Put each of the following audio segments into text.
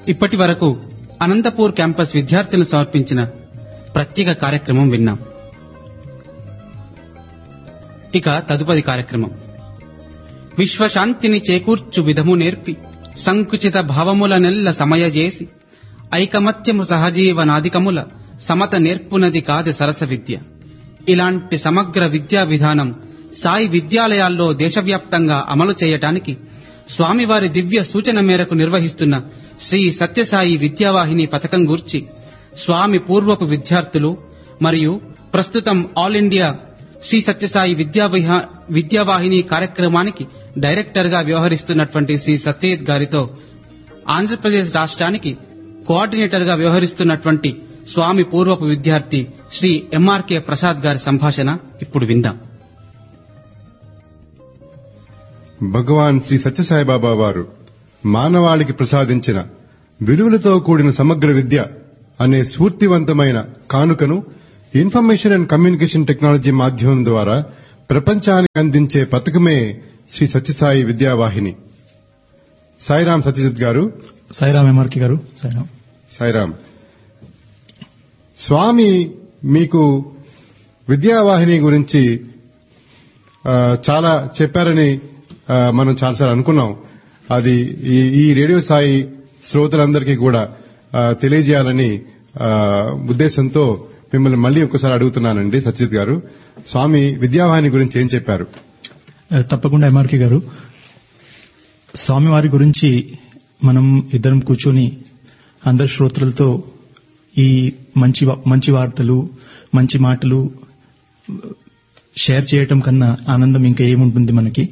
ఇప్పటి వరకు అనంతపూర్ క్యాంపస్ విద్యార్థులు సమర్పించిన ప్రత్యేక కార్యక్రమం విన్నాం. ఇక తదుపరి కార్యక్రమం విశ్వశాంతిని చేకూర్చు విధము నేర్పి సంకుచిత భావముల నెల్ల సమయజేసి ఐకమత్యము సహజీవనాధికముల సమత నేర్పునది కాది సరస విద్య. ఇలాంటి సమగ్ర విద్యా విధానం సాయి విద్యాలయాల్లో దేశవ్యాప్తంగా అమలు చేయటానికి స్వామివారి దివ్య సూచన మేరకు నిర్వహిస్తున్న శ్రీ సత్యసాయి విద్యావాహిని పథకం గూర్చి స్వామి పూర్వపు విద్యార్థులు మరియు ప్రస్తుతం ఆల్ ఇండియా శ్రీ సత్యసాయి విద్యావాహిని కార్యక్రమానికి డైరెక్టర్ గా వ్యవహరిస్తున్నటువంటి శ్రీ సత్యజిత్ గారితో ఆంధ్రప్రదేశ్ రాష్ట్రానికి కోఆర్డినేటర్ గా వ్యవహరిస్తున్నటువంటి స్వామి పూర్వపు విద్యార్థి శ్రీ ఎంఆర్కే ప్రసాద్ గారి సంభాషణ ఇప్పుడు విందాం. భగవాన్ శ్రీ సత్యసాయిబాబా వారు మానవాళికి ప్రసాదించిన విలువలతో కూడిన సమగ్ర విద్య అనే స్ఫూర్తివంతమైన కానుకను ఇన్ఫర్మేషన్ అండ్ కమ్యూనికేషన్ టెక్నాలజీ మాధ్యమం ద్వారా ప్రపంచానికి అందించే పథకమే శ్రీ సత్యసాయి విద్యావాహిని. సాయిరాం సత్యజిత్ గారు. సాయిరాం ఎంఆర్కే గారు. సాయిరాం. సాయిరాం. స్వామి మీకు విద్యావాహిని గురించి చాలా చెప్పారని మనం చాలాసార్లు అనుకున్నాం. అది ఈ రేడియో సాయి శ్రోతలందరికీ కూడా తెలియజేయాలని ఉద్దేశంతో మిమ్మల్ని మళ్లీ ఒకసారి అడుగుతున్నానండి. సత్యజిత్ గారు, స్వామి విద్యావాహిని గురించి ఏం చెప్పారు? తప్పకుండా ఎంఆర్కే గారు. స్వామివారి గురించి మనం ఇద్దరం కూర్చొని అందరి శ్రోతలతో ఈ మంచి వార్తలు, మంచి మాటలు షేర్ చేయటం కన్నా ఆనందం ఇంకా ఏముంటుంది మనకి.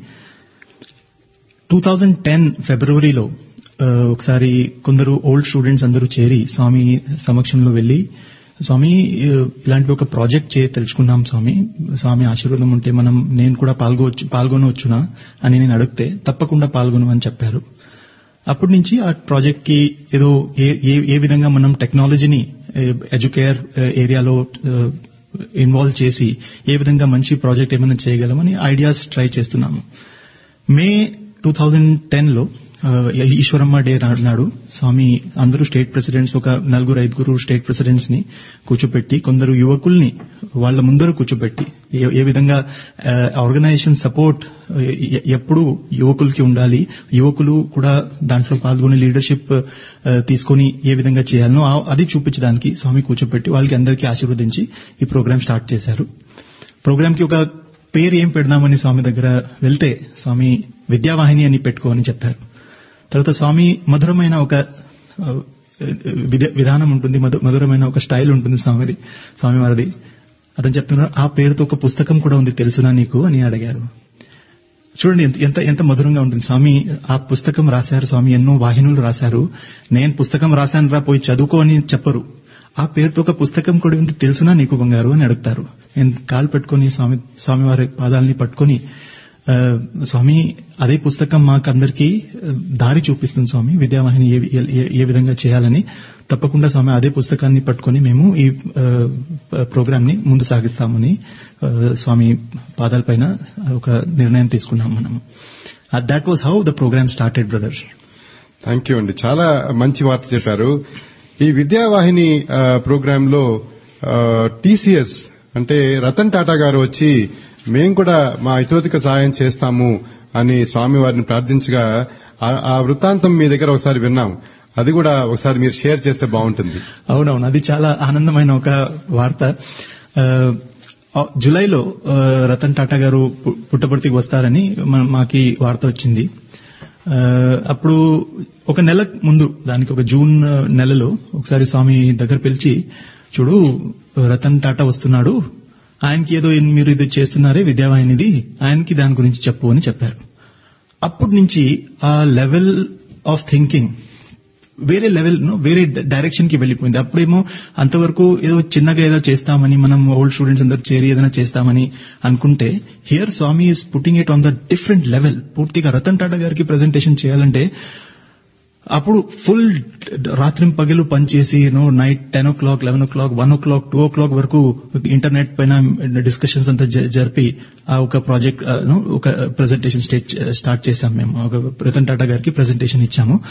2010 ఫిబ్రవరిలో ఒకసారి కొందరు ఓల్డ్ స్టూడెంట్స్ అందరూ చేరి స్వామి సమక్షంలో వెళ్లి, స్వామి ఇలాంటి ఒక ప్రాజెక్ట్ తెలుసుకున్నాం స్వామి, స్వామి ఆశీర్వాదం ఉంటే నేను కూడా పాల్గొనవచ్చునా అని నేను అడిగితే తప్పకుండా పాల్గొను అని చెప్పారు. అప్పటి నుంచి ఆ ప్రాజెక్ట్ కి ఏదో ఏ విధంగా మనం టెక్నాలజీని ఎడ్యుకేర్ ఏరియాలో ఇన్వాల్వ్ చేసి ఏ విధంగా మంచి ప్రాజెక్ట్ ఏమైనా చేయగలమని ఐడియాస్ ట్రై చేస్తున్నాము. మే 2010లో ఈశ్వరమ్మ డే నాడు స్వామి అందరూ స్టేట్ ప్రెసిడెంట్స్, ఒక 4-5 స్టేట్ ప్రెసిడెంట్స్ ని కూర్చోపెట్టి, కొందరు యువకుల్ని వాళ్ల ముందర కూర్చోపెట్టి ఏ విధంగా ఆర్గనైజేషన్ సపోర్ట్ ఎప్పుడు యువకులకి ఉండాలి, యువకులు కూడా దాంట్లో పాల్గొని లీడర్షిప్ తీసుకుని ఏ విధంగా చేయాలనో అది చూపించడానికి స్వామి కూర్చోపెట్టి వాళ్ళకి అందరికీ ఆశీర్వదించి ఈ ప్రోగ్రాం స్టార్ట్ చేశారు. ప్రోగ్రామ్ కి ఒక పేరు ఏం పెడదామని స్వామి దగ్గర వెళ్తే స్వామి విద్యావాహిని అని పెట్టుకోమని చెప్పారు. తర్వాత స్వామి మధురమైన ఒక విధానం ఉంటుంది, మధురమైన ఒక స్టైల్ ఉంటుంది స్వామివారిది. అతను చెప్తున్నారు, ఆ పేరుతో ఒక పుస్తకం కూడా ఉంది తెలుసునా నీకు అని అడిగారు. చూడండి ఎంత మధురంగా ఉంటుంది. స్వామి ఆ పుస్తకం రాశారు, స్వామి ఎన్నో వాహినులు రాశారు. నేను పుస్తకం రాశాను రా పోయి చదువుకో అని చెప్పరు. ఆ పేరుతో ఒక పుస్తకం కూడా ఉంది తెలుసునా నీకు బంగారు అని అడుగుతారు. నేను కాలు పెట్టుకుని స్వామివారి పాదాలని పట్టుకుని, స్వామి అదే పుస్తకం మాకందరికీ దారి చూపిస్తుంది స్వామి, విద్యావాహిని ఏ విధంగా చేయాలని. తప్పకుండా స్వామి అదే పుస్తకాన్ని పట్టుకుని మేము ఈ ప్రోగ్రామ్ ని ముందు సాగిస్తామని స్వామి పాదాలపైన ఒక నిర్ణయం తీసుకున్నాం మనము. That was how the programme started brother. Thank you అండి, చాలా మంచి వార్త చెప్పారు. ఈ విద్యావాహిని ప్రోగ్రామ్ లో టీసీఎస్ అంటే రతన్ టాటా గారు వచ్చి మేం కూడా మా ఇతోధిక సహాయం చేస్తాము అని స్వామివారిని ప్రార్థించగా ఆ వృత్తాంతం మీ దగ్గర ఒకసారి విన్నాం. అది కూడా ఒకసారి మీరు షేర్ చేస్తే బాగుంటుంది. అవునవును, అది చాలా ఆనందమైన ఒక వార్త. జులైలో రతన్ టాటా గారు పుట్టపర్తికి వస్తారని మాకి వార్త వచ్చింది. అప్పుడు ఒక నెల ముందు, దానికి ఒక జూన్ నెలలో ఒకసారి స్వామి దగ్గర పిలిచి, చూడు రతన్ టాటా వస్తున్నాడు, ఆయనకి ఏదో మీరు ఇది చేస్తున్నారే విద్యావాహినిది, ఆయనకి దాని గురించి చెప్పు అని చెప్పారు. అప్పటి నుంచి ఆ లెవెల్ ఆఫ్ థింకింగ్ వేరే లెవెల్, వేరే డైరెక్షన్ కి వెళ్లిపోయింది. అప్పుడేమో అంతవరకు ఏదో చిన్నగా ఏదో చేస్తామని, మనం ఓల్డ్ స్టూడెంట్స్ అందరూ చేరి ఏదైనా చేస్తామని అనుకుంటే, here Swamy is putting it on the different level. పూర్తిగా రతన్ టాటా గారికి ప్రెజెంటేషన్ చేయాలంటే అప్పుడు ఫుల్ రాత్రి పగలు పనిచేసి night 10 o'clock, 11 o'clock, 1 o'clock, 2 o'clock వరకు ఇంటర్నెట్ పైన డిస్కషన్స్ అంతా జరిపి ఆ ఒక ప్రాజెక్ట్ ఒక ప్రెజెంటేషన్ స్టార్ట్ చేశాం. మేము ఒక రతన్ టాటా గారికి ప్రెజెంటేషన్ ఇచ్చాము.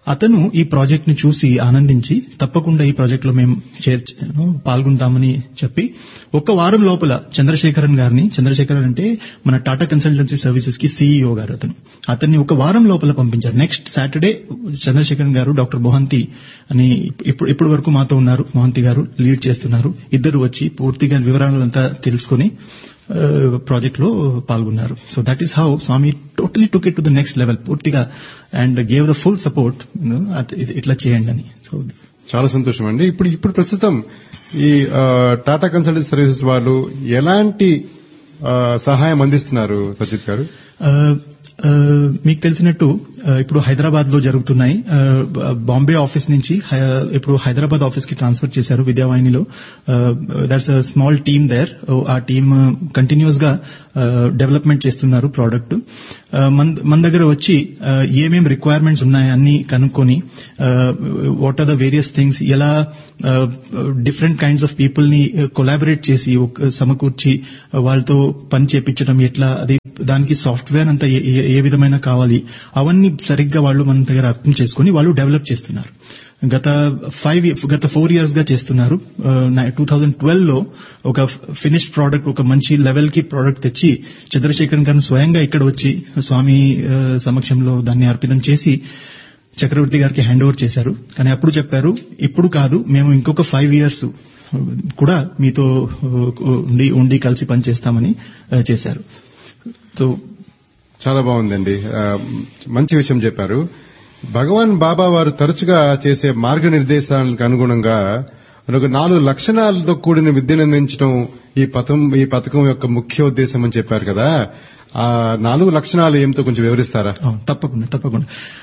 అతను ఈ ప్రాజెక్ట్ ని చూసి ఆనందించి తప్పకుండా ఈ ప్రాజెక్ట్ లో మేము పాల్గొంటామని చెప్పి ఒక వారం లోపల చంద్రశేఖరన్ అంటే మన టాటా కన్సల్టెన్సీ సర్వీసెస్ కి CEO గారు అతన్ని ఒక వారం లోపల పంపించారు. నెక్స్ట్ సాటర్డే చంద్రశేఖరన్ గారు, డాక్టర్ మొహంతి అని ఇప్పుడు వరకు మాతో ఉన్నారు, మొహంతి గారు లీడ్ చేస్తున్నారు, ఇద్దరు వచ్చి పూర్తిగా వివరాలంతా తెలుసుకుని ప్రాజెక్ట్ లో పాల్గొన్నారు. So that is how Swamy totally took it to the next level పూర్తిగా and gave the full support ఇట్లా చేయండి అని. సో చాలా సంతోషం అండి. ఇప్పుడు ప్రస్తుతం ఈ టాటా కన్సల్టెన్సీ సర్వీసెస్ వాళ్ళు ఎలాంటి సహాయం అందిస్తున్నారు సచిత్ గారు? మీకు తెలిసినట్టు ఇప్పుడు హైదరాబాద్ లో జరుగుతున్నాయి. బాంబే ఆఫీస్ నుంచి ఇప్పుడు హైదరాబాద్ ఆఫీస్ కి ట్రాన్స్ఫర్ చేశారు విద్యావాహినిలో. That's a small team there. ఆ టీమ్ కంటిన్యూస్ గా డెవలప్మెంట్ చేస్తున్నారు ప్రోడక్ట్. మన దగ్గర వచ్చి ఏమేం రిక్వైర్మెంట్స్ ఉన్నాయి అన్ని కనుక్కొని what are the various things, ఎలా డిఫరెంట్ కైండ్స్ ఆఫ్ పీపుల్ ని కొలాబరేట్ చేసి సమకూర్చి వాళ్ళతో పని చేపించడం, ఎట్లా అది దానికి సాఫ్ట్వేర్ అంతా ఏ విధమైన కావాలి అవన్నీ సరిగ్గా వాళ్ళు మన దగ్గర అర్థం చేసుకుని వాళ్ళు డెవలప్ చేస్తున్నారు. గత 4 years గా చేస్తున్నారు. 2012 లో ఒక ఫినిష్డ్ ప్రోడక్ట్, ఒక మంచి లెవెల్ కి ప్రోడక్ట్ తెచ్చి చంద్రశేఖరన్ గారు స్వయంగా ఇక్కడ వచ్చి స్వామి సమక్షంలో దాన్ని అర్పితం చేసి చక్రవర్తి గారికి హ్యాండ్ ఓవర్ చేశారు. కానీ అప్పుడు చెప్పారు, ఇప్పుడు కాదు, మేము ఇంకొక 5 years కూడా మీతో ఉండి కలిసి పనిచేస్తామని చేశారు. సో చాలా బాగుందండి, మంచి విషయం చెప్పారు. భగవాన్ బాబా వారు తరచుగా చేసే మార్గనిర్దేశాలకు అనుగుణంగా 4 లక్షణాలతో కూడిన విద్యను అందించడం ఈ పథకం యొక్క ముఖ్య ఉద్దేశం అని చెప్పారు కదా. ఆ 4 లక్షణాలు ఏమిటో కొంచెం వివరిస్తారా? తప్పకుండా.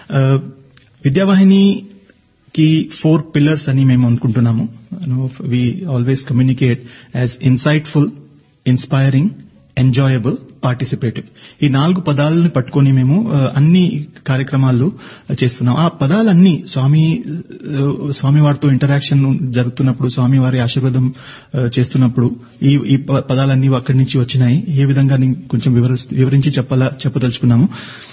విద్యావాహినికి 4 pillars అని మేము అనుకుంటున్నాము. We always communicate as insightful, inspiring, enjoyable, participative. ఈ 4 పదాలను పట్టుకొని మేము అన్ని కార్యక్రమాలు చేస్తున్నాం. ఆ పదాలన్నీ స్వామి వారితో ఇంటరాక్షన్ జరుగుతున్నప్పుడు, స్వామి వారి ఆశీర్వాదం చేస్తున్నప్పుడు ఈ పదాలన్నీ అక్కడి నుంచి వచ్చినాయి. ఏ విధంగా కొంచెం వివరించి చెప్పదలుచుకున్నాము.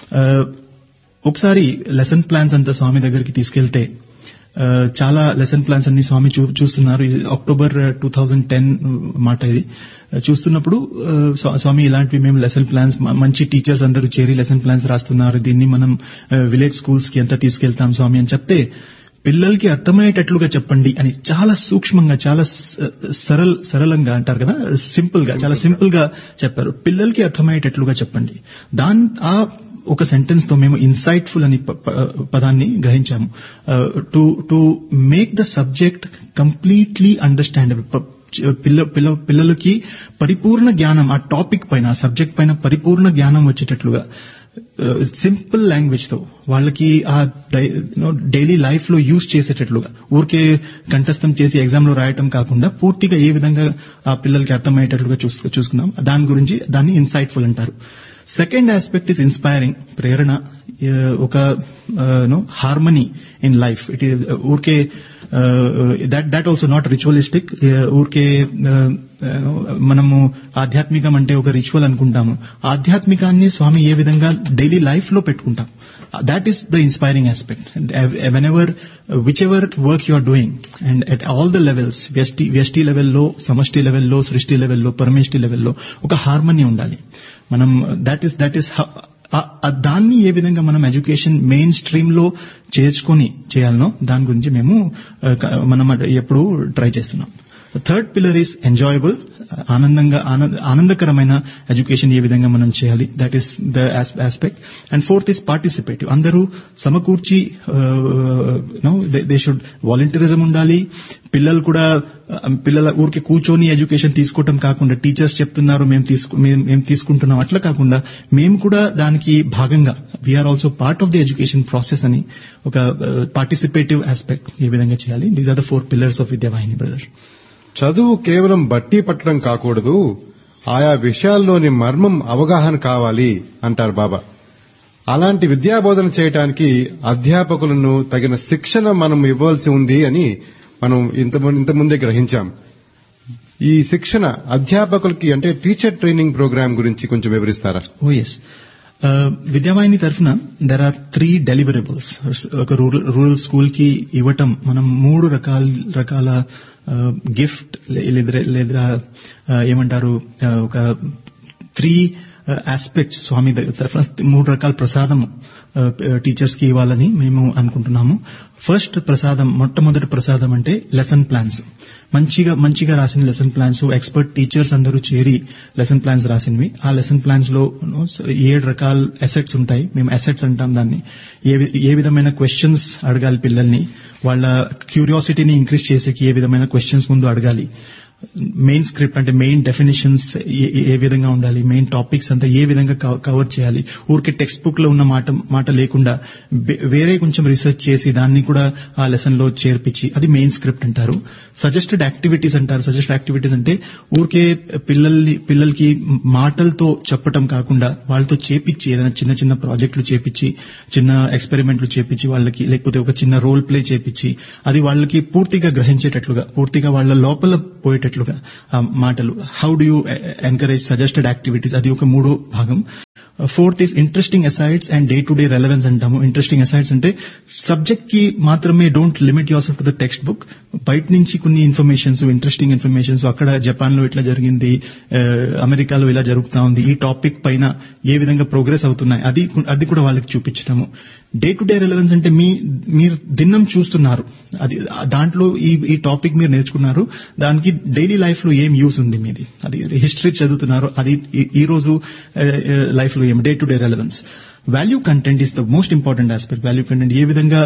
ఒకసారి లెసన్ ప్లాన్స్ అంతా స్వామి దగ్గరికి తీసుకెళ్తే చాలా లెసన్ ప్లాన్స్ అన్ని స్వామి చూస్తున్నారు. అక్టోబర్ 2010 మాట ఇది. చూస్తున్నప్పుడు స్వామి ఇలాంటివి మేము లెసన్ ప్లాన్స్, మంచి టీచర్స్ అందరూ చేరి లెసన్ ప్లాన్స్ రాస్తున్నారు, దీన్ని మనం విలేజ్ స్కూల్స్ కి ఎంత తీసుకెళ్తాం స్వామి అని చెప్తే, పిల్లలకి అర్థమయ్యేటట్లుగా చెప్పండి అని చాలా సూక్ష్మంగా, చాలా సరళంగా అంటారు కదా, చాలా సింపుల్ గా చెప్పారు. పిల్లలకి అర్థమయ్యేటట్లుగా చెప్పండి. ఒక సెంటెన్స్ తో మేము ఇన్సైట్ఫుల్ అని పదాన్ని గ్రహించాము. To make the subject completely understandable. పిల్లలకి పరిపూర్ణ జ్ఞానం, ఆ టాపిక్ పైన, ఆ సబ్జెక్ట్ పైన పరిపూర్ణ జ్ఞానం వచ్చేటట్లుగా సింపుల్ లాంగ్వేజ్ తో వాళ్ళకి ఆ డైలీ లైఫ్ లో యూజ్ చేసేటట్లుగా, ఊరికే కంఠస్థం చేసి ఎగ్జామ్ లో రాయటం కాకుండా పూర్తిగా ఏ విధంగా ఆ పిల్లలకి అర్థమయ్యేటట్లుగా చూసుకున్నాం. దాన్ని ఇన్సైట్ఫుల్ అంటారు. సెకండ్ ఆస్పెక్ట్ ఇస్ ఇన్స్పైరింగ్, ప్రేరణ, ఒక harmony in life. It is ఊరికే దట్ ఆల్సో నాట్ రిచువలిస్టిక్. ఊరికే మనము ఆధ్యాత్మికం అంటే ఒక రిచువల్ అనుకుంటాము. ఆధ్యాత్మికాన్ని స్వామి ఏ విధంగా డైలీ లైఫ్ లో పెట్టుకుంటాం, that is the inspiring aspect. Whenever, whichever work you are doing, and at all the levels, వ్యష్టి level లో, సమష్టి level లో, సృష్టి level లో, పరమేష్టి level లో ఒక హార్మనీ ఉండాలి. మనం that is దాన్ని ఏ విధంగా మనం ఎడ్యుకేషన్ మెయిన్ స్ట్రీమ్ లో చేర్చుకొని చేయాలనో దాని గురించి మనం ఎప్పుడు ట్రై చేస్తున్నాం. థర్డ్ పిల్లర్ ఈస్ ఎంజాయబుల్, ఆనందకరమైన ఎడ్యుకేషన్ ఏ విధంగా మనం చేయాలి, that is the aspect. And fourth is participative, అందరూ సమకూర్చి, దే షుడ్ వాలంటీరిజం ఉండాలి. పిల్లలు కూడా ఊరికి కూర్చొని ఎడ్యుకేషన్ తీసుకోవటం కాకుండా, టీచర్స్ చెప్తున్నారు మేము తీసుకుంటున్నాం అట్లా కాకుండా, మేము కూడా దానికి భాగంగా we are also part of the education process అని ఒక పార్టిసిపేటివ్ ఆస్పెక్ట్ ఏ విధంగా చేయాలి. These are the 4 pillars of Vidyavahini brother. చదువు కేవలం బట్టి పట్టడం కాకూడదు, ఆయా విషయాల్లోని మర్మం అవగాహన కావాలి అంటారు బాబా. అలాంటి విద్యాబోధన చేయడానికి అధ్యాపకులను తగిన శిక్షణ మనం ఇవ్వాల్సి ఉంది అని మనం ఇంతకుముందే గ్రహించాం. ఈ శిక్షణ అధ్యాపకులకి అంటే టీచర్ ట్రైనింగ్ ప్రోగ్రామ్ గురించి కొంచెం వివరిస్తారా? ఓ ఎస్. విద్యావాహిని తరఫున దెర్ ఆర్ 3 deliverables. ఒక రూరల్ స్కూల్ కి ఇవ్వటం మనం 3 రకాల గిఫ్ట్ లేదా ఏమంటారు ఒక 3 ఆస్పెక్ట్స్ స్వామి తరఫున 3 రకాల ప్రసాదం టీచర్స్ కి ఇవ్వాలని మేము అనుకుంటున్నాము. ఫస్ట్ ప్రసాదం, మొట్టమొదటి ప్రసాదం అంటే లెసన్ ప్లాన్స్. మంచిగా రాసిన లెసన్ ప్లాన్స్, ఎక్స్పర్ట్ టీచర్స్ అందరూ చేరి లెసన్ ప్లాన్స్ రాసినవి. ఆ లెసన్ ప్లాన్స్ లో 7 రకాల అసెట్స్ ఉంటాయి. మేము అసెట్స్ అంటాం దాన్ని. ఏ విధమైన క్వశ్చన్స్ అడగాలి పిల్లల్ని, వాళ్ళ క్యూరియాసిటీని ఇంక్రీజ్ చేసేకి ఏ విధమైన క్వశ్చన్స్ ముందు అడగాలి, మెయిన్ స్క్రిప్ట్ అంటే మెయిన్ డెఫినేషన్స్ ఏ విధంగా ఉండాలి, మెయిన్ టాపిక్స్ అంతా ఏ విధంగా కవర్ చేయాలి, ఊరికే టెక్స్ట్ బుక్ లో ఉన్న మాట లేకుండా వేరే కొంచెం రీసెర్చ్ చేసి దాన్ని కూడా ఆ లెసన్ లో చేర్పించి, అది మెయిన్ స్క్రిప్ట్ అంటారు. సజెస్టెడ్ యాక్టివిటీస్ అంటారు. సజెస్టెడ్ యాక్టివిటీస్ అంటే ఊరికే పిల్లలకి మాటలతో చెప్పటం కాకుండా వాళ్ళతో చేపించి, ఏదైనా చిన్న చిన్న ప్రాజెక్టులు చేపించి, చిన్న ఎక్స్పెరిమెంట్లు చేపించి వాళ్ళకి, లేకపోతే ఒక చిన్న రోల్ ప్లే చేపించి, అది వాళ్ళకి పూర్తిగా గ్రహించేటట్లుగా, పూర్తిగా వాళ్ళ లోపల పోయేటట్లుగా ఆ మాటలు. How do you encourage suggested activities, అది ఒక 3వ భాగం. Fourth is interesting అసైడ్స్ and day to day relevance అంటాము. ఇంట్రెస్టింగ్ అసైడ్స్ అంటే సబ్జెక్ట్ కి మాత్రమే, don't limit your self to the text book. బయట నుంచి కొన్ని ఇన్ఫర్మేషన్స్, ఇంట్రెస్టింగ్ ఇన్ఫర్మేషన్స్, అక్కడ జపాన్ లో ఇట్లా జరిగింది, అమెరికాలో ఇలా జరుగుతా ఉంది, ఈ టాపిక్ పైన ఏ విధంగా ప్రోగ్రెస్ అవుతున్నాయి, అది కూడా వాళ్ళకి చూపించడము. డే టు డే రెలవెన్స్ అంటే మీరు దినం చూస్తున్నారు, అది దాంట్లో ఈ టాపిక్ మీరు నేర్చుకున్నారు, దానికి డైలీ లైఫ్ లో ఏం యూస్ ఉంది మీది, అది హిస్టరీ చదువుతున్నారు, అది ఈ రోజు లైఫ్ లో ఏం. Day to day relevance. Value content is the most important aspect. Value content ఏ విధంగా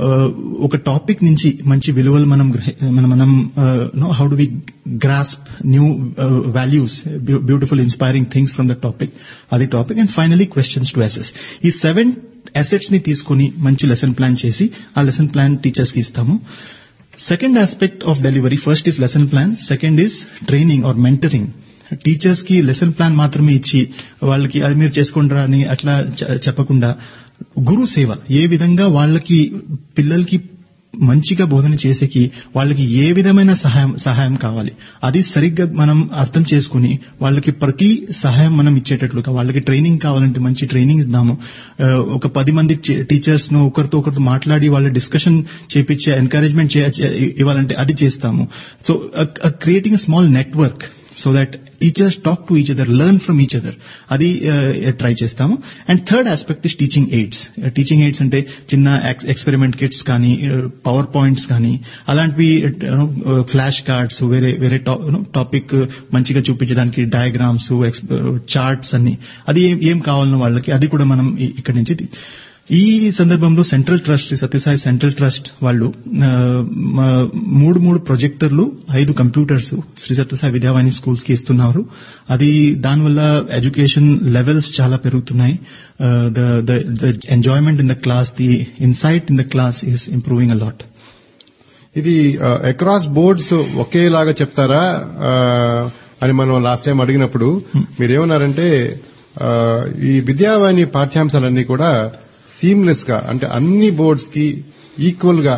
ఒక టాపిక్ నుంచి మంచి విలువలు మనం how do we grasp new values, beautiful inspiring things from the topic, అది topic. And finally questions to assess. ఈ 7 assets ని తీసుకుని మంచి లెసన్ ప్లాన్ చేసి ఆ లెసన్ ప్లాన్ టీచర్స్ కి ఇస్తాము. Second aspect of delivery, first is lesson plan, second is training or mentoring. Teachers కి లెసన్ ప్లాన్ మాత్రమే ఇచ్చి వాళ్ళకి అది మీరు చేసుకుంటారా అని అట్లా చెప్పకుండా, గురు సేవ ఏ విధంగా వాళ్ళకి, పిల్లలకి మంచిగా బోధన చేసేకి వాళ్ళకి ఏ విధమైన సహాయం కావాలి, అది సరిగ్గా మనం అర్థం చేసుకుని వాళ్ళకి ప్రతి సహాయం మనం ఇచ్చేటట్లుగా, వాళ్ళకి ట్రైనింగ్ కావాలంటే మంచి ట్రైనింగ్ ఇద్దాము. ఒక 10 మంది టీచర్స్ ను ఒకరితో మాట్లాడి వాళ్ళ డిస్కషన్ చేపించే, ఎంకరేజ్మెంట్ ఇవ్వాలంటే అది చేస్తాము. So creating a small network so that teachers talk to each other, learn from each other, adi try chestamu. And third aspect is teaching aids. Teaching aids ante chinna experiment kits kani, powerpoints kani, alantivi flash cards, vere topic manchiga chupiంచడానికి diagrams, charts anni, adi em kavalano vallaki adi kuda manam ikkadi nunchi. ఈ సందర్భంలో central trust, Sathya Sai central trust వాళ్ళు 3 ప్రొజెక్టర్లు, 5 computers Shri Sathya Sai Vidyavahini schools కి ఇస్తున్నారు. అది దానివల్ల education levels చాలా పెరుగుతున్నాయి. The enjoyment in the class, the insight in the class is improving a lot. ఇది అక్రాస్ బోర్డ్స్ ఒకేలాగా చెప్తారా అని మనం లాస్ట్ టైం అడిగినప్పుడు మీరేమన్నారంటే, ఈ విద్యావాహిని పాఠ్యాంశాలన్నీ కూడా సీమ్లెస్ గా, అంటే అన్ని బోర్డ్స్ కి ఈక్వల్ గా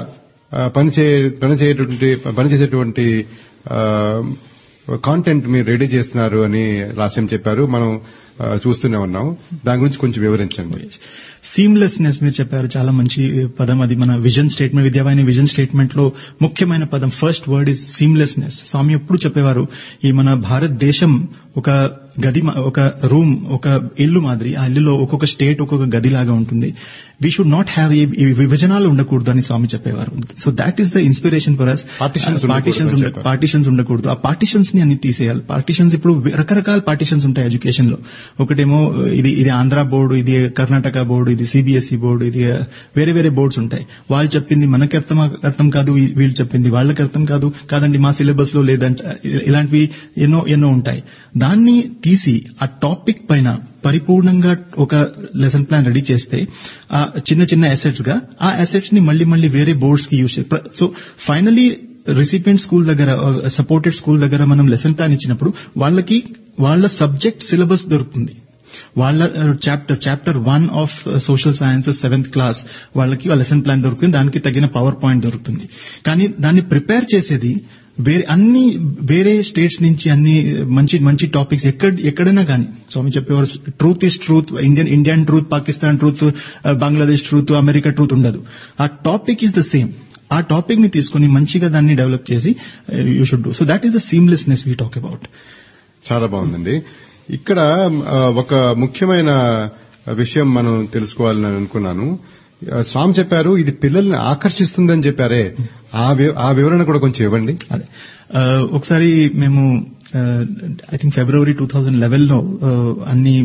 పనిచేసేటువంటి కాంటెంట్ మీరు రెడీ చేస్తున్నారు అని లాస్ట్ టైం చెప్పారు. మనం చూస్తూనే ఉన్నాం. దాని గురించి కొంచెం వివరించండి. సీమ్లెస్నెస్ మీరు చెప్పారు, చాలా మంచి పదం. అది మన vision statement, Vidyavahini vision statement లో ముఖ్యమైన పదం. First word is సీమ్లెస్నెస్. స్వామి ఎప్పుడు చెప్పేవారు, ఈ మన భారతదేశం ఒక గది, ఒక రూమ్, ఒక ఇల్లు మాదిరి. ఆ ఇల్లులో ఒక్కొక్క స్టేట్ ఒక్కొక్క గది లాగా ఉంటుంది. వీ షుడ్ నాట్ హ్యావ్ ఈ విభజనాలు ఉండకూడదు అని స్వామి చెప్పేవారు. So that is the inspiration for us. Partitions ఉండకూడదు. ఆ పార్టీషన్స్ ని అన్ని తీసేయాలి. పార్టీషన్స్ ఇప్పుడు రకరకాల పార్టీషన్స్ ఉంటాయి ఎడ్యుకేషన్ లో. ఒకటేమో ఇది ఆంధ్ర బోర్డు, ఇది కర్ణాటక బోర్డు, ఇది సిబిఎస్ఈ బోర్డు, ఇది వేరే బోర్డ్స్ ఉంటాయి. వాళ్ళు చెప్పింది మనకి అర్థం కాదు, వీళ్ళు చెప్పింది వాళ్ళకి అర్థం కాదండి మా సిలబస్ లో లేదంట. ఇలాంటివి ఎన్నో ఉంటాయి. దాన్ని తీసి ఆ టాపిక్ పైన పరిపూర్ణంగా ఒక లెసన్ ప్లాన్ రెడీ చేస్తే, ఆ చిన్న అసెట్స్ గా ఆ అసెట్స్ ని మళ్ళీ వేరే బోర్డ్స్ కి యూజ్ చేస్తారు. సో ఫైనలీ రిసిపియంట్ స్కూల్ దగ్గర, సపోర్టెడ్ స్కూల్ దగ్గర మనం లెసన్ ప్లాన్ ఇచ్చినప్పుడు వాళ్ళకి వాళ్ళ సబ్జెక్ట్ సిలబస్ దొరుకుతుంది. వాళ్ళ chapter 1 of social sciences 7th class వాళ్ళకి లెసన్ ప్లాన్ దొరుకుతుంది. దానికి తగిన పవర్ పాయింట్ దొరుకుతుంది. కానీ దాన్ని ప్రిపేర్ చేసేది వేరే స్టేట్స్ నుంచి అన్ని మంచి మంచి టాపిక్స్ ఎక్కడైనా కానీ స్వామి చెప్పేవారు truth is truth, Indian truth, Pakistan truth, Bangladesh truth, America truth ఉండదు. ఆ టాపిక్ ఈస్ ద సేమ్. ఆ టాపిక్ ని తీసుకుని మంచిగా దాన్ని డెవలప్ చేసి you should do. So that is the సీమ్లెస్నెస్ we talk about. చాలా బాగుందండి. ఇక్కడ ఒక ముఖ్యమైన విషయం మనం తెలుసుకోవాలని అనుకున్నాను. స్వామి చెప్పారు ఇది పిల్లల్ని ఆకర్షిస్తుందని చెప్పారే, ఆ వివరణ కూడా కొంచెం ఇవ్వండి. అదే ఒకసారి మేము ఐ థింక్ February 2011 లో అన్ని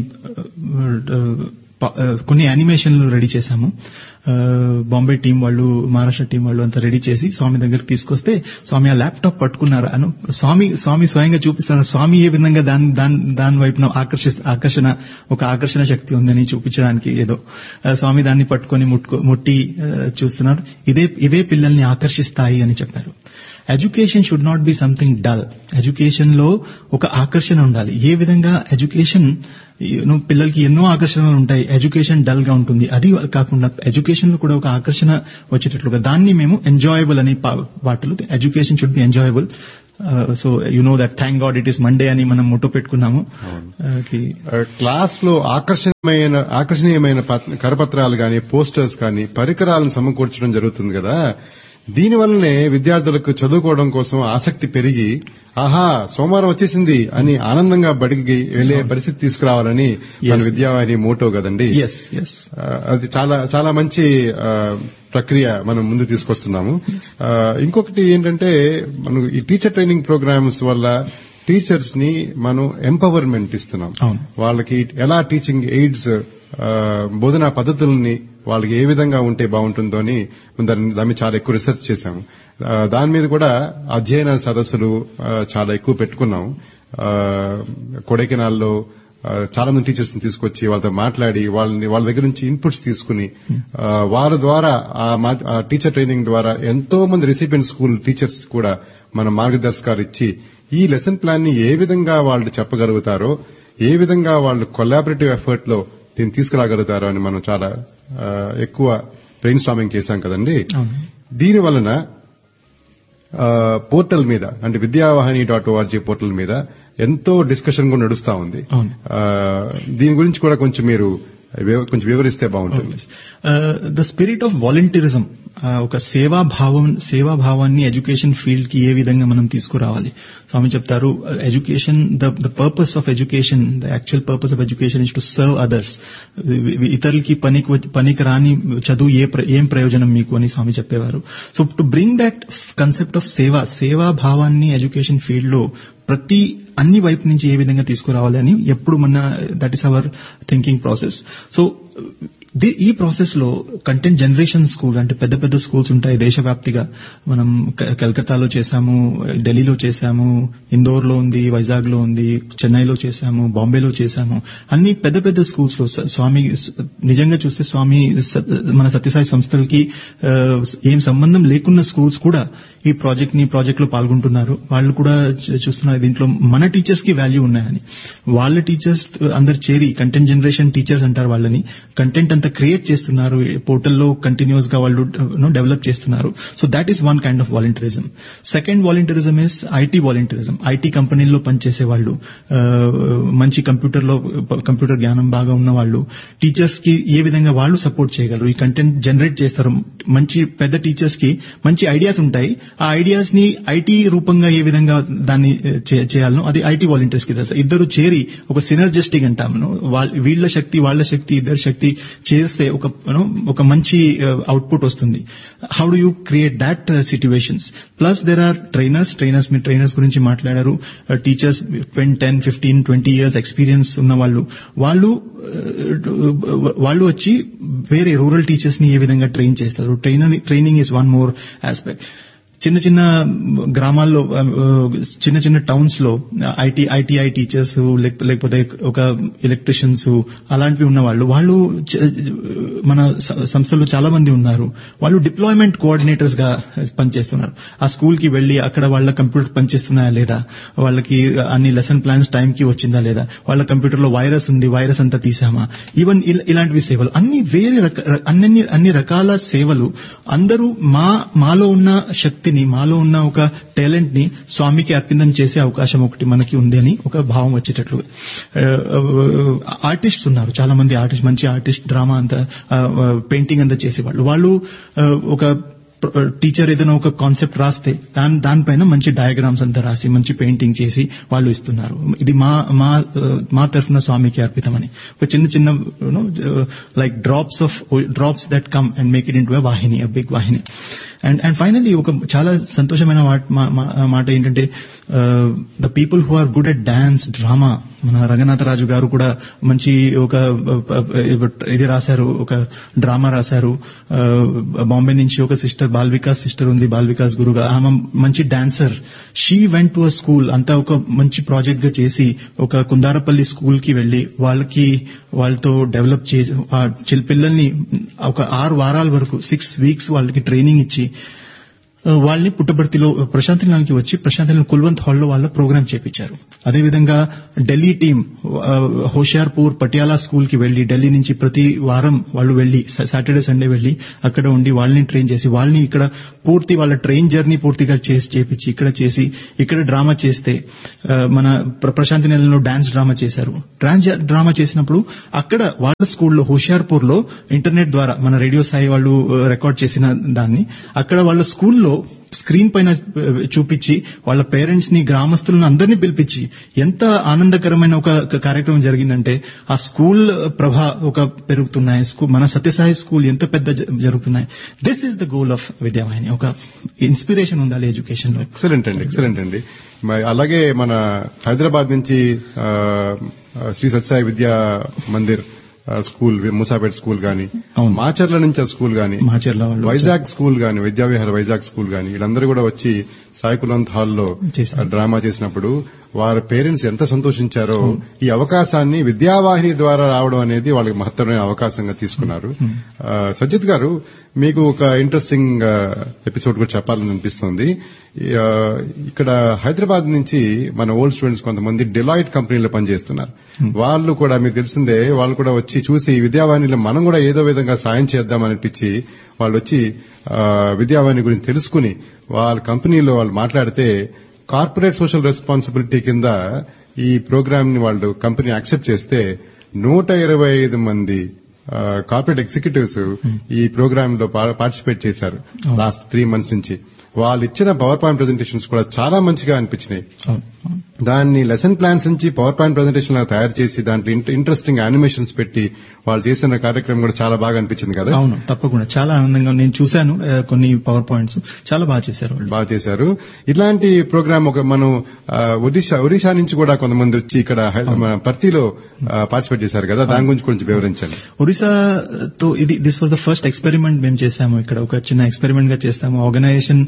కొన్ని యానిమేషన్లు రెడీ చేశాము. బాంబే టీం వాళ్ళు, మహారాష్ట్ర టీం వాళ్ళు అంతా రెడీ చేసి స్వామి దగ్గరికి తీసుకొస్తే స్వామి ఆ ల్యాప్టాప్ పట్టుకున్నారు. స్వామి స్వయంగా చూపిస్తారు స్వామి ఏ విధంగా దాని వైపున ఆకర్షణ శక్తి ఉందని చూపించడానికి ఏదో స్వామి దాన్ని పట్టుకొని ముట్టి చూస్తున్నారు. ఇవే పిల్లల్ని ఆకర్షిస్తాయి అని చెప్పారు. Education should not be something dull. Education లో ఒక ఆకర్షణ ఉండాలి. ఏ విధంగా ఎడ్యుకేషన్ పిల్లలకి ఎన్నో ఆకర్షణలు ఉంటాయి, ఎడ్యుకేషన్ డల్ గా ఉంటుంది. అది కాకుండా ఎడ్యుకేషన్ లో కూడా ఒక ఆకర్షణ వచ్చేటట్లుగా దాన్ని మేము ఎంజాయబుల్ అని వాటిలో education should be enjoyable. So you know that thank God it is Monday అని మనం మోటో పెట్టుకున్నాము. క్లాస్ లో ఆకర్షణీయమైన కరపత్రాలు గాని, పోస్టర్స్ కానీ, పరికరాలను సమకూర్చడం జరుగుతుంది కదా. దీనివల్లనే విద్యార్థులకు చదువుకోవడం కోసం ఆసక్తి పెరిగి ఆహా సోమవారం వచ్చేసింది అని ఆనందంగా బడికి వెళ్లే పరిస్థితి తీసుకురావాలని మన విద్యావాహిని మోటో కదండి. అది చాలా చాలా మంచి ప్రక్రియ మనం ముందు తీసుకొస్తున్నాము. ఇంకొకటి ఏంటంటే మనం ఈ టీచర్ ట్రైనింగ్ ప్రోగ్రామ్స్ వల్ల టీచర్స్ ని మనం ఎంపవర్మెంట్ ఇస్తున్నాం. వాళ్ళకి ఎలా టీచింగ్ ఎయిడ్స్ బోధనా పద్ధతుల్ని వాళ్ళకి ఏ విధంగా ఉంటే బాగుంటుందో అని దాని చాలా ఎక్కువ రీసెర్చ్ చేశాము. దాని మీద కూడా అధ్యయన సదస్సులు చాలా ఎక్కువ పెట్టుకున్నాం. కొడైకెనాల్లో చాలా మంది టీచర్స్ ని తీసుకొచ్చి వాళ్ళతో మాట్లాడి వాళ్ళ దగ్గర నుంచి ఇన్పుట్స్ తీసుకుని వారి ద్వారా ఆ టీచర్ ట్రైనింగ్ ద్వారా ఎంతో మంది రెసిపియెంట్ స్కూల్ టీచర్స్ కూడా మన మార్గదర్శకాలు ఇచ్చి ఈ లెసన్ ప్లాన్ ని ఏ విధంగా వాళ్ళు చెప్పగలుగుతారో, ఏ విధంగా వాళ్ళు కొలాబరేటివ్ ఎఫర్ట్ లో దీన్ని తీసుకురాగలుగుతారో అని మనం చాలా ఎక్కువ బ్రెయిన్ స్టార్మింగ్ చేశాం కదండి. దీని వలన పోర్టల్ మీద అంటే vidyavahini.org పోర్టల్ మీద ఎంతో డిస్కషన్ కూడా నడుస్తా ఉంది. దీని గురించి కూడా కొంచెం మీరు కొంచెం వివరిస్తే బాగుంటుంది. ద స్పిరిట్ ఆఫ్ వాలంటీరిజం, ఒక సేవాభావాన్ని ఎడ్యుకేషన్ ఫీల్డ్ కి ఏ విధంగా మనం తీసుకురావాలి. స్వామి చెప్తారు education the purpose of education, the actual purpose of education is to serve others. ఇతరులకి పనికి రాని చదువు ఏం ప్రయోజనం మీకు అని స్వామి చెప్పేవారు. So to bring that concept of సేవాభావాన్ని education field లో అన్ని వైపు నుంచి ఏ విధంగా తీసుకురావాలి అని ఎప్పుడు that is our thinking process. So ఈ ప్రాసెస్ లో కంటెంట్ జనరేషన్ స్కూల్ అంటే పెద్ద పెద్ద స్కూల్స్ ఉంటాయి దేశవ్యాప్తిగా. మనం కలకత్తాలో చేశాము, ఢిల్లీలో చేశాము, ఇందోర్ లో ఉంది, వైజాగ్ లో ఉంది, చెన్నైలో చేశాము, బాంబేలో చేశాము. అన్ని పెద్ద పెద్ద స్కూల్స్ లో స్వామి నిజంగా చూస్తే స్వామి మన సత్యసాయి సంస్థలకి ఏం సంబంధం లేకున్న స్కూల్స్ కూడా ఈ ప్రాజెక్ట్ లో పాల్గొంటున్నారు. వాళ్ళు కూడా చూస్తున్నారు దీంట్లో మన టీచర్స్ కి వాల్యూ ఉన్నాయని. వాళ్ళ టీచర్స్ అందరు చేరి కంటెంట్ జనరేషన్ టీచర్స్ అంటారు వాళ్ళని, కంటెంట్ అంతా క్రియేట్ చేస్తున్నారు, పోర్టల్లో కంటిన్యూస్ గా వాళ్ళు డెవలప్ చేస్తున్నారు. So that is one kind of volunteerism. Second volunteerism is IT volunteerism. IT కంపెనీల్లో పనిచేసే వాళ్ళు, మంచి కంప్యూటర్ జ్ఞానం బాగా ఉన్న వాళ్ళు టీచర్స్ కి ఏ విధంగా వాళ్ళు సపోర్ట్ చేయగలరు, ఈ కంటెంట్ జనరేట్ చేస్తారు. మంచి పెద్ద టీచర్స్ కి మంచి ఐడియాస్ ఉంటాయి, ఆ ఐడియాస్ ని ఐటీ రూపంగా ఏ విధంగా దాన్ని చేయాలనో అది ఐటీ వాలంటీర్స్ కి తెలుసు. ఇద్దరు చేరి ఒక సినర్జిస్టిక్ అంటాము, వీళ్ళ శక్తి వాళ్ళ శక్తి ఇద్దరు శక్తి చేస్తే ఒక మంచి అవుట్పుట్ వస్తుంది. How do you create that situations? Plus there are మీరు ట్రైనర్స్ గురించి మాట్లాడారు. టీచర్స్ 10, 15, 20 years ఎక్స్పీరియన్స్ ఉన్న వాళ్ళు వచ్చి వేరే రూరల్ టీచర్స్ ని ఏ విధంగా ట్రైన్ చేస్తారు. Training is one more aspect. చిన్న చిన్న గ్రామాల్లో, చిన్న చిన్న టౌన్స్ లో ఐటీఐ టీచర్స్ లేకపోతే ఒక ఎలక్ట్రీషియన్స్ అలాంటివి ఉన్న వాళ్ళు మన సంస్థలో చాలా మంది ఉన్నారు. వాళ్ళు డిప్లాయ్మెంట్ కోఆర్డినేటర్స్ గా పనిచేస్తున్నారు. ఆ స్కూల్ కి వెళ్లి అక్కడ వాళ్ళ కంప్యూటర్ పనిచేస్తున్నాయా లేదా, వాళ్ళకి అన్ని లెసన్ ప్లాన్స్ టైం కి వచ్చిందా లేదా, వాళ్ళ కంప్యూటర్ లో వైరస్ ఉంది, వైరస్ అంతా తీసామా, ఈవెన్ ఇలాంటివి సేవలు అన్ని అన్ని రకాల సేవలు అందరూ మాలో ఉన్న శక్తి శక్తిని, మాలో ఉన్న ఒక టాలెంట్ ని స్వామికి అర్పితం చేసే అవకాశం ఒకటి మనకి ఉంది అని ఒక భావం వచ్చేటట్లు. ఆర్టిస్ట్ ఉన్నారు, చాలా మంది ఆర్టిస్ట్, మంచి ఆర్టిస్ట్, డ్రామా అంతా, పెయింటింగ్ అంతా చేసేవాళ్ళు. వాళ్ళు ఒక టీచర్ ఏదైనా ఒక కాన్సెప్ట్ రాస్తే దానిపైన మంచి డయాగ్రామ్స్ అంతా రాసి మంచి పెయింటింగ్ చేసి వాళ్ళు ఇస్తున్నారు. ఇది మా తరఫున స్వామికి అర్పితమని ఒక చిన్న like drops that come and make it into a Vahini, a big Vahini. And finally ఒక చాలా సంతోషమైన మాట ఏంటంటే, the people who are good at dance, drama, మన రంగనాథరాజు గారు కూడా మంచి ఒక ఇది రాశారు, ఒక డ్రామా రాశారు. బాంబే నుంచి ఒక సిస్టర్, బాల్ వికాస్ సిస్టర్ ఉంది, బాల్ వికాస్ గురుగా, ఆమె మంచి dancer. She went to a school, అంతా ఒక మంచి ప్రాజెక్ట్ గా చేసి ఒక కుందారపల్లి స్కూల్ కి వెళ్లి వాళ్ళతో డెవలప్ చేసి పిల్లల్ని ఒక 6 వారాల వరకు 6 వీక్స్ వాళ్ళకి ట్రైనింగ్ ఇచ్చి వాళ్ళని పుట్టబర్తిలో ప్రశాంతినిలయానికి వచ్చి ప్రశాంతినిలయం కుల్వంత్ హాల్లో వాళ్ళ ప్రోగ్రామ్ చేపించారు. అదేవిధంగా ఢిల్లీ టీం హోషియార్పూర్, పటియాలా స్కూల్ కి వెళ్లి ఢిల్లీ నుంచి ప్రతి వారం వాళ్ళు వెళ్లి సాటర్డే సండే వెళ్లి అక్కడ ఉండి వాళ్ళని ట్రైన్ చేసి వాళ్ళని ఇక్కడ పూర్తి వాళ్ళ ట్రైన్ జర్నీ పూర్తిగా చేపించి ఇక్కడ చేసి ఇక్కడ డ్రామా చేస్తే, మన ప్రశాంతినిలయంలో డాన్స్ డ్రామా చేశారు. డ్రామా చేసినప్పుడు అక్కడ వాళ్ళ స్కూల్లో హోషియార్పూర్ లో ఇంటర్నెట్ ద్వారా మన రేడియో సాయి వాళ్ళు రికార్డ్ చేసిన దాన్ని అక్కడ వాళ్ళ స్కూల్లో స్క్రీన్ పైన చూపించి వాళ్ళ పేరెంట్స్ ని, గ్రామస్తులను అందరినీ పిలిపించి ఎంత ఆనందకరమైన ఒక కార్యక్రమం జరిగిందంటే, ఆ స్కూల్ ప్రభ ఒక పెరుగుతున్నాయి, మన సత్యసాయి స్కూల్ ఎంత పెద్ద జరుగుతున్నాయి. This is the goal of Vidyavahini. ఒక ఇన్స్పిరేషన్ ఉండాలి ఎడ్యుకేషన్ లో. ఎక్సలెంట్ అండి. అలాగే మన హైదరాబాద్ నుంచి శ్రీ సత్యసాయి విద్యా మందిర్ స్కూల్, మూసాపేట స్కూల్ గాని, మాచర్ల నుంచి ఆ స్కూల్ గాని, వైజాగ్ స్కూల్ గాని, విద్యావిహార వైజాగ్ స్కూల్ గాని, వీళ్ళందరూ కూడా వచ్చి సాయి కుల్వంత్ హాల్లో డ్రామా చేసినప్పుడు వారి పేరెంట్స్ ఎంత సంతోషించారో. ఈ అవకాశాన్ని విద్యావాహిని ద్వారా రావడం అనేది వాళ్ళకి మహత్తరమైన అవకాశంగా తీసుకున్నారు. సజ్జిత్ గారు, మీకు ఒక ఇంట్రెస్టింగ్ ఎపిసోడ్ కూడా చెప్పాలని అనిపిస్తోంది. ఇక్కడ హైదరాబాద్ నుంచి మన ఓల్డ్ స్టూడెంట్స్ కొంతమంది డెలాయిట్ కంపెనీలో పనిచేస్తున్నారు. వాళ్ళు కూడా మీకు తెలిసిందే, వాళ్ళు కూడా వచ్చి చూసి విద్యావాహినిలో మనం కూడా ఏదో విధంగా సాయం చేద్దామనిపించి వాళ్ళు వచ్చి విద్యావాహిని గురించి తెలుసుకుని వాళ్ళ కంపెనీలో వాళ్ళు మాట్లాడితే కార్పొరేట్ సోషల్ రెస్పాన్సిబిలిటీ కింద ఈ ప్రోగ్రామ్ ని వాళ్ళు కంపెనీ యాక్సెప్ట్ చేస్తే 125 మంది కార్పొరేట్ ఎగ్జిక్యూటివ్స్ ఈ ప్రోగ్రామ్ లో పార్టిసిపేట్ చేశారు లాస్ట్ 3 months నుంచి. వాళ్ళు ఇచ్చిన పవర్ పాయింట్ ప్రెజెంటేషన్స్ కూడా చాలా మంచిగా అనిపించినాయి. దాన్ని లెసన్ ప్లాన్స్ నుంచి పవర్ పాయింట్ ప్రెజెంటేషన్ లా తయారు చేసి దాంట్లో ఇంట్రెస్టింగ్ యానిమేషన్స్ పెట్టి వాళ్ళు చేసిన కార్యక్రమం కూడా చాలా బాగా అనిపించింది కదా. అవును, తప్పకుండా చాలా ఆనందంగా నేను చూశాను. కొన్ని పవర్ పాయింట్స్ చాలా బాగా చేశారు. ఇలాంటి ప్రోగ్రామ్ ఒక మనం ఒడిశా నుంచి కూడా కొంతమంది వచ్చి ఇక్కడ పర్తిలో పార్టిసిపేట్ చేశారు కదా, దాని గురించి కొంచెం వివరించండి. ఒడిశాతో this was the first experiment మేము చేశాము. ఇక్కడ ఒక చిన్న ఎక్స్పెరిమెంట్ గా చేస్తాము. ఆర్గనైజేషన్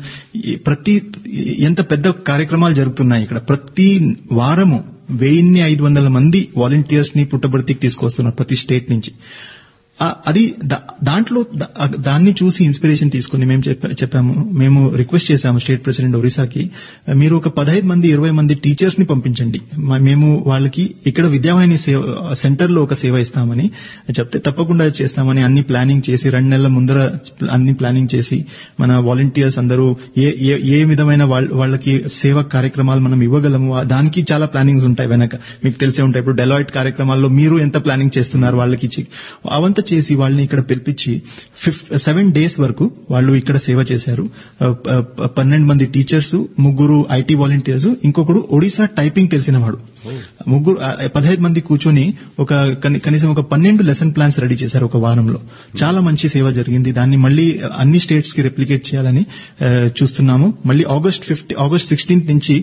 ఎంత పెద్ద కార్యక్రమాలు జరుగుతున్నాయి ఇక్కడ. ప్రతి వారము 1500 మంది వాలంటీర్స్ ని పుట్టబర్తికి తీసుకొస్తున్నారు ప్రతి స్టేట్ నుంచి. అది దాన్ని చూసి ఇన్స్పిరేషన్ తీసుకుని మేము రిక్వెస్ట్ చేశాము స్టేట్ ప్రెసిడెంట్ ఒరిస్సాకి, మీరు ఒక 15 మంది 20 మంది టీచర్స్ ని పంపించండి, మేము వాళ్ళకి ఇక్కడ విద్యావాహిని సెంటర్ లో ఒక సేవ ఇస్తామని చెప్తే తప్పకుండా చేస్తామని అన్ని ప్లానింగ్ చేసి 2 నెలల ముందర అన్ని ప్లానింగ్ చేసి మన వాలంటీర్స్ అందరూ ఏ విధమైన వాళ్ళకి సేవా కార్యక్రమాలు మనం ఇవ్వగలము దానికి చాలా ప్లానింగ్స్ ఉంటాయి వెనక, మీకు తెలిసే ఉంటాయి. ఇప్పుడు డెలాయిట్ కార్యక్రమాల్లో మీరు ఎంత ప్లానింగ్ చేస్తున్నారు వాళ్ళకి అవంతా చేసి వాళ్ళని ఇక్కడ పిలిపించి 7 days వరకు వాళ్ళు ఇక్కడ సేవ చేశారు. 12 మంది టీచర్స్, 3 ఐటీ వాలంటీర్స్, ఇంకొకడు ఒడిశా టైపింగ్ తెలిసినవాడు. 15 మంది కూర్చొని కనీసం ఒక 12 లెసన్ ప్లాన్స్ రెడీ చేశారు ఒక వారంలో. చాలా మంచి సేవ జరిగింది. దాన్ని మళ్ళీ అన్ని స్టేట్స్ కి రెప్లికేట్ చేయాలని చూస్తున్నాము. మళ్ళీ ఆగస్ట్ 16th నుంచి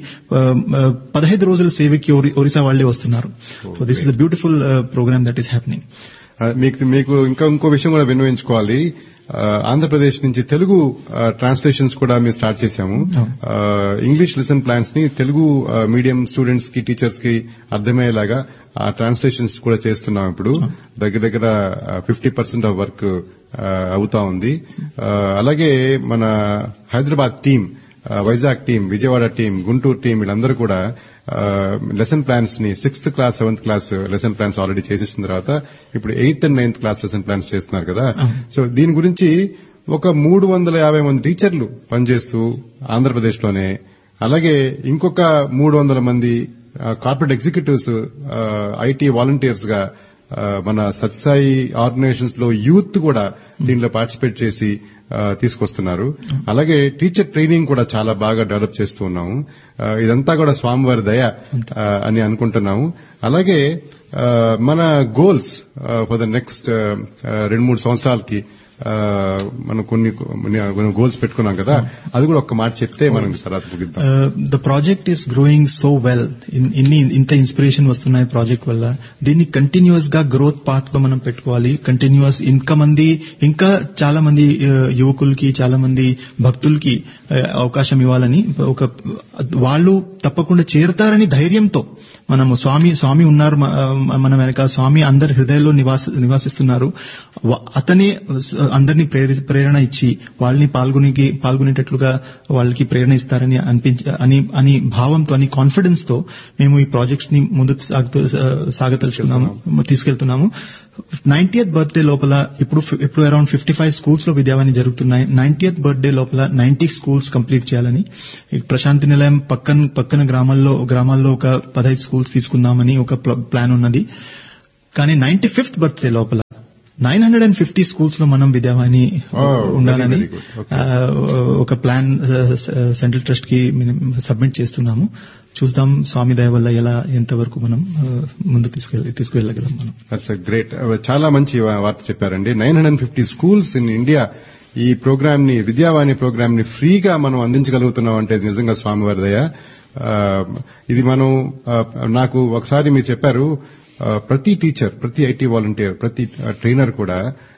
15 రోజుల సేవకి ఒరిస్సా వాళ్లే వస్తున్నారు. So this is a beautiful programme that is happening. మీకు ఇంకో విషయం కూడా విన్నవించుకోవాలి. ఆంధ్రప్రదేశ్ నుంచి తెలుగు ట్రాన్స్లేషన్స్ కూడా మేము స్టార్ట్ చేశాము. ఇంగ్లీష్ లెసన్ ప్లాన్స్ ని తెలుగు మీడియం స్టూడెంట్స్ కి, టీచర్స్ కి అర్థమయ్యేలాగా ఆ ట్రాన్స్లేషన్స్ కూడా చేస్తున్నాం. ఇప్పుడు దగ్గర 50% ఆఫ్ వర్క్ అవుతా ఉంది. అలాగే మన Hyderabad team, Vizag team, Vijayawada team, Guntur team వీళ్ళందరూ కూడా లెసన్ ప్లాన్స్ ని 6th class 7th class lesson plans already చేసేసిన తర్వాత ఇప్పుడు 8th and 9th class lesson plans చేస్తున్నారు కదా. సో దీని గురించి ఒక 350 మంది టీచర్లు పనిచేస్తూ ఆంధ్రప్రదేశ్లోనే, అలాగే ఇంకొక 300 మంది కార్పొరేట్ ఎగ్జిక్యూటివ్స్ ఐటీ వాలంటీర్స్ గా మన సత్సాయి ఆర్గనైజేషన్స్ లో యూత్ కూడా దీనిలో పార్టిసిపేట్ చేసి తీసుకొస్తున్నారు. అలాగే టీచర్ ట్రైనింగ్ కూడా చాలా బాగా డెవలప్ చేస్తూ ఉన్నాము. ఇదంతా కూడా స్వామివారి దయ అని అనుకుంటున్నాము. అలాగే మన గోల్స్ ఫర్ ద నెక్స్ట్ 2-3 సంవత్సరాలకి మనం కొన్ని గోల్స్ పెట్టుకున్నాం కదా, అది కూడా ఒక్క మాట చెప్తే మనం తర్వాత ముగిద్దాం. The project is growing so well. ఇంత ఇన్స్పిరేషన్ వస్తున్నాయి ప్రాజెక్ట్ వల్ల. దీన్ని కంటిన్యూస్ గా గ్రోత్ పాత్ లో మనం పెట్టుకోవాలి. కంటిన్యూస్ ఇంకా చాలా మంది యువకులకి, చాలా మంది భక్తులకి అవకాశం ఇవ్వాలని, వాళ్ళు తప్పకుండా చేరతారని ధైర్యంతో మనము స్వామి ఉన్నారు మన వెనక, స్వామి అందరి హృదయాల్లో నివాసిస్తున్నారు. అతనే అందరినీ ప్రేరణ ఇచ్చి వాళ్ళని పాల్గొనేటట్లుగా వాళ్ళకి ప్రేరణ ఇస్తారని అని భావంతో, అని కాన్ఫిడెన్స్ తో మేము ఈ ప్రాజెక్ట్స్ ని ముందుకు తీసుకెళ్తున్నాము. 90th బర్త్డే లోపల ఇప్పుడు అరౌండ్ 55 స్కూల్స్ లో విద్యావాణి జరుగుతున్నాయి. 90th బర్త్డే లోపల 90 స్కూల్స్ కంప్లీట్ చేయాలని, ప్రశాంతి నిలయం పక్కన గ్రామాల్లో ఒక 15 స్కూల్స్ తీసుకుందామని ఒక ప్లాన్ ఉన్నది. కానీ 95th బర్త్డే లోపల 950 స్కూల్స్ లో మనం విద్యావాణి ఉండాలని ఒక ప్లాన్ సెంట్రల్ ట్రస్ట్ కి సబ్మిట్ చేస్తున్నాము. చూద్దాం స్వామి దయ వల్ల ఎంతవరకు మనం ముందుకు తీసుకువెళ్ళగలం. మనం దట్స్ గ్రేట్. చాలా మంచి వార్త చెప్పారండి. 950 స్కూల్స్ ఇన్ ఇండియా ఈ ప్రోగ్రామ్ ని, విద్యావాణి ప్రోగ్రామ్ ని ఫ్రీగా మనం అందించగలుగుతున్నాం అంటే నిజంగా స్వామివారి దయ. ఇది మనం నాకు ఒకసారి మీరు చెప్పారు, ప్రతి టీచర్, ప్రతి ఐటీ వాలంటీర్, ప్రతి ట్రైనర్ కూడా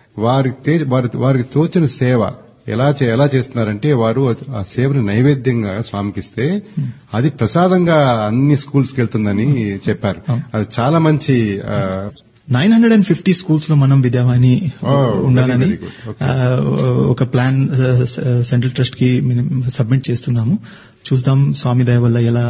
వారికి తోచిన సేవ ఎలా చేస్తున్నారంటే, వారు ఆ సేవను నైవేద్యంగా స్వామికిస్తే అది ప్రసాదంగా అన్ని స్కూల్స్ కి వెళ్తుందని చెప్పారు. అది చాలా మంచి. 950 స్కూల్స్ లో మనం విద్యావాణి ఉండాలని ఒక ప్లాన్ సెంట్రల్ ట్రస్ట్ కి సబ్మిట్ చేస్తున్నాము. చూద్దాం స్వామి దయ వల్ల